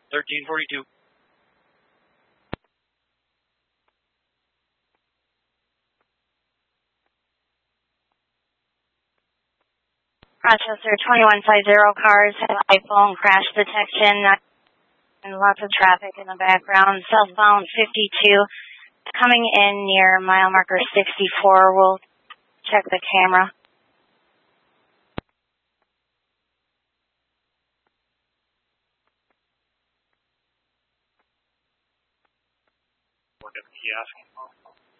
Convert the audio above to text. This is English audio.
1342. Rochester 2150 cars have iPhone crash detection and lots of traffic in the background. Southbound 52 coming in near mile marker 64. We'll check the camera. What deputy asking?